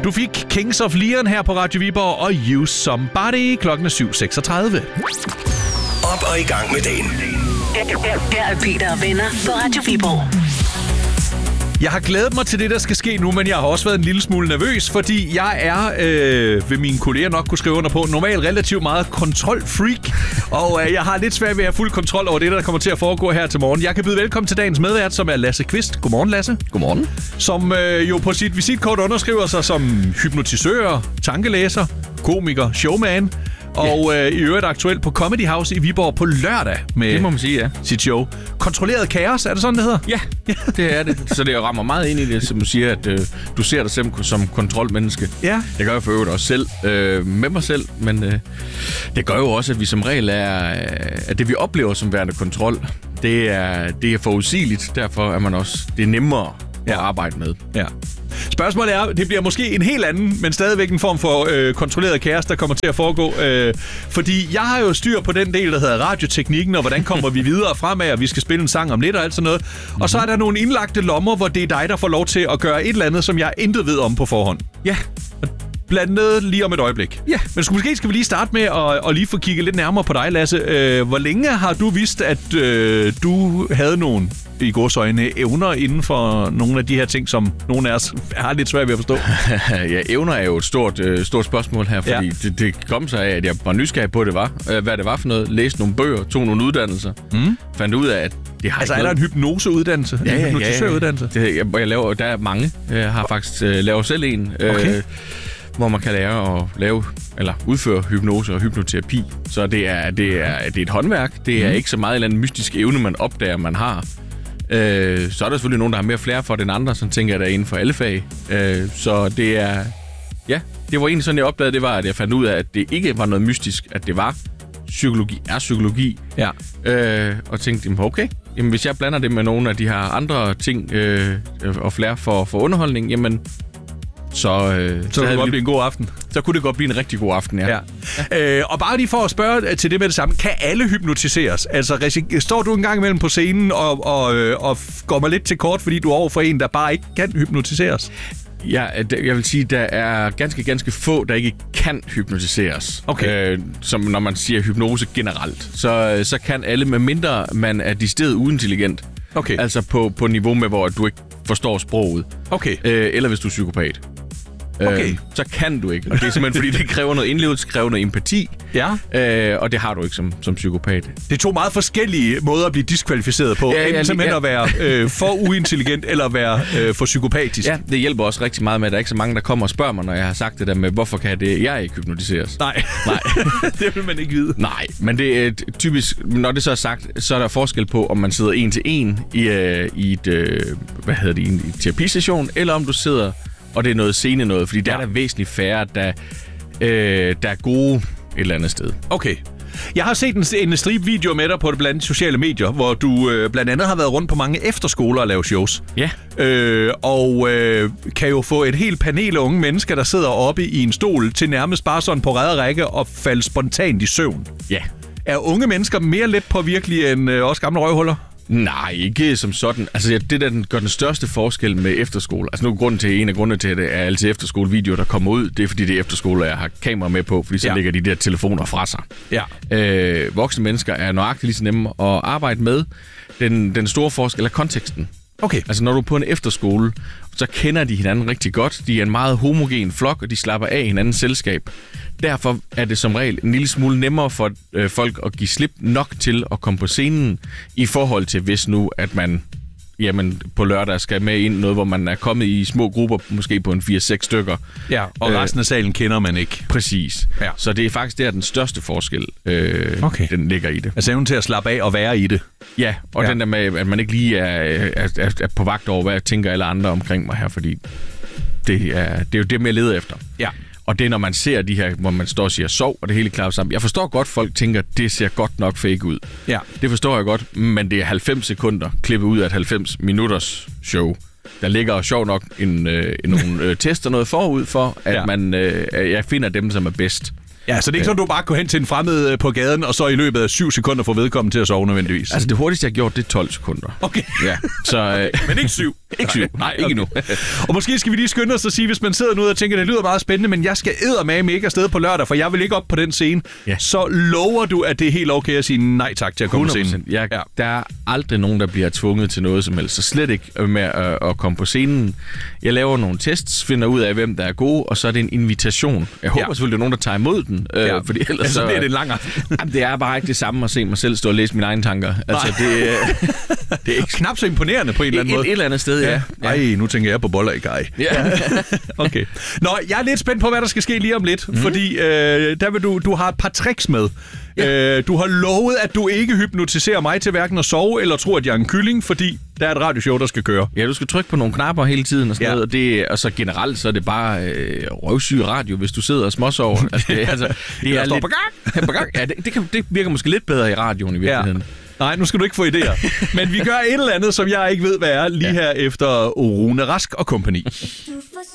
Du fik Kings of Leon her på Radio Viborg og Use Somebody klokken 7:36. Op og i gang med dagen. Her er Peter og venner på Radio Viborg. Jeg har glædet mig til det, der skal ske nu, men jeg har også været en lille smule nervøs, fordi jeg er, vil mine kolleger nok kunne skrive under på, normalt relativt meget kontrolfreak, og jeg har lidt svært ved at have fuld kontrol over det, der kommer til at foregå her til morgen. Jeg kan byde velkommen til dagens medvært, som er Lasse Kvist. Godmorgen, Lasse. Godmorgen. Som jo på sit visitkort underskriver sig som hypnotisør, tankelæser, komiker, showman, og i øvrigt aktuelt på Comedy House i Viborg på lørdag med det må man sige, ja. Sit show. Kontrolleret kaos, er det sådan, det hedder? Ja, det er det. Så det rammer meget ind i det, som du siger, at du ser dig selv som kontrolmenneske. Ja. Det gør jeg for øvrigt også selv, med mig selv, men det gør jo også, at vi som regel at det vi oplever som værende kontrol, det er forudsigeligt, derfor er man også, det er nemmere at arbejde med. Ja. Spørgsmålet er, det bliver måske en helt anden, men stadigvæk en form for kontrolleret kaos, der kommer til at foregå. Fordi jeg har jo styr på den del, der hedder radioteknikken, og hvordan kommer vi videre fremad, og vi skal spille en sang om lidt og alt sådan noget. Mm-hmm. Og så er der nogle indlagte lommer, hvor det er dig, der får lov til at gøre et eller andet, som jeg intet ved om på forhånd. Ja. Blandt ned lige om et øjeblik. Ja. Men måske skal vi lige starte med at lige få kigget lidt nærmere på dig, Lasse. Hvor længe har du vidst, at du havde nogle i gåseøjne evner inden for nogle af de her ting, som nogle af os har lidt svært ved at forstå? Ja, evner er jo et stort spørgsmål her, fordi det kom sig af, at jeg var nysgerrig på, hvad det var for noget. Læste nogle bøger, tog nogle uddannelser, fandt ud af, at det har er der en hypnoseuddannelse? Ja, en hypnotisøruddannelse? Jeg laver, der er mange. Jeg har faktisk lavet selv en. Okay. Hvor man kan lære at lave eller udføre hypnose og hypnoterapi. Så det er et håndværk. Det er ikke så meget en eller anden mystisk evne, man opdager, man har. Så er der selvfølgelig nogen, der har mere flere for den andre, så tænker jeg, der er inden for alle fag. Så det er... Ja, det var egentlig sådan, jeg opdagede, det var, at jeg fandt ud af, at det ikke var noget mystisk, at det var psykologi. Ja. Og tænkte, okay, jamen, hvis jeg blander det med nogle af de her andre ting og flere for underholdning, jamen... Så kunne det godt blive en god aften. Så kunne det godt blive en rigtig god aften, ja. Og bare lige for at spørge til det med det samme. Kan alle hypnotiseres? Altså, står du en gang imellem på scenen og går mig lidt til kort, fordi du er over for en, der bare ikke kan hypnotiseres? Ja, jeg vil sige, der er ganske få, der ikke kan hypnotiseres. Okay. Som når man siger hypnose generelt. Så kan alle, medmindre man er decideret uintelligent. Okay. Altså på niveau med, hvor du ikke forstår sproget. Okay. Eller hvis du er psykopat. Okay. Så kan du ikke. Og det er simpelthen, fordi det kræver noget indlevelse, kræver noget empati. Ja. Og det har du ikke som psykopat. Det er to meget forskellige måder at blive diskvalificeret på. Enten simpelthen at være for uintelligent, eller være for psykopatisk. Ja, det hjælper også rigtig meget med, at der er ikke så mange, der kommer og spørger mig, når jeg har sagt det der med, hvorfor kan jeg ikke hypnotiseres? Nej. Det vil man ikke vide. Nej, men det er typisk, når det så er sagt, så er der forskel på, om man sidder en til en i en terapisession, eller om du sidder... Og det er noget scene noget, fordi der er der væsentligt færre, der er gode et eller andet sted. Okay. Jeg har set en stribe video med dig på blandt andet sociale medier, hvor du blandt andet har været rundt på mange efterskoler og lavet shows. Ja. Kan jo få et helt panel af unge mennesker, der sidder oppe i en stol, til nærmest bare sådan på række og falde spontant i søvn. Ja. Er unge mennesker mere let påvirkelige end os gamle røvhuller? Nej, ikke som sådan. Altså, det der gør den største forskel med efterskole. Altså, en af grundene til, at det er altid efterskolevideoer, der kommer ud. Det er, fordi det er efterskoler, jeg har kamera med på, fordi så lægger de der telefoner fra sig. Ja. Voksne mennesker er nøjagtigt lige så nemme at arbejde med. Den store forskel er konteksten. Okay. Altså, når du er på en efterskole, så kender de hinanden rigtig godt. De er en meget homogen flok, og de slapper af i hinandens selskab. Derfor er det som regel en lille smule nemmere for folk at give slip nok til at komme på scenen, i forhold til hvis nu, at man på lørdag skal med ind noget, hvor man er kommet i små grupper, måske på en 4-6 stykker. Ja, og resten af salen kender man ikke. Præcis. Ja. Så det er faktisk der den største forskel, den ligger i det. Altså evnen til at slappe af og være i det. Ja, og den der med, at man ikke lige er på vagt over, hvad jeg tænker alle andre omkring mig her, fordi det er jo det, jeg leder efter. Ja. Og det er, når man ser de her, hvor man står og siger sov, og det hele klarer sammen. Jeg forstår godt, folk tænker, det ser godt nok fake ud. Ja. Det forstår jeg godt, men det er 90 sekunder klippet ud af et 90 minutters show. Der ligger sjov nok nogle tester noget forud for, at jeg finder dem, som er bedst. Ja, så det er ikke sådan, du bare går hen til en fremmed på gaden, og så i løbet af 7 sekunder får vedkommende til at sove nødvendigvis. Altså det hurtigste, jeg har gjort, det er 12 sekunder. Okay. Ja, så, men ikke 7. Ikke syg. Nej, ikke endnu. Og måske skal vi lige skynde os og sige, hvis man sidder nu og tænker, det lyder meget spændende, men jeg skal eddermame ikke afsted på lørdag, for jeg vil ikke op på den scene. Ja. Så lover du, at det er helt okay at sige nej tak til at komme på scenen? Der er aldrig nogen, der bliver tvunget til noget som helst, så slet ikke med at komme på scenen. Jeg laver nogle tests, finder ud af, hvem der er gode, og så er det en invitation. Jeg håber selvfølgelig, der er nogen, der tager imod den, fordi ellers så bliver det en lang aften. Jamen, det er bare ikke det samme at se mig selv stå og læse mine egne tanker. Altså, det er ikke knap så imponerende på en eller anden måde. Et eller andet sted, ja. Ej, nu tænker jeg på boller i gej. Ja. Okay. Nå, jeg er lidt spændt på, hvad der skal ske lige om lidt, fordi der vil du har et par tricks med. Ja. Du har lovet, at du ikke hypnotiserer mig til hverken at sove eller tro, at jeg er en kylling, fordi der er et radioshow, der skal køre. Ja, du skal trykke på nogle knapper hele tiden og sådan noget, og så generelt så er det bare røvsyg radio, hvis du sidder og småsover. Altså, det er lidt på gang. Ja, det virker måske lidt bedre i radioen i virkeligheden. Ja. Nej, nu skal du ikke få idéer. Men vi gør et eller andet, som jeg ikke ved, hvad er, lige her efter Rune Rask og kompagni.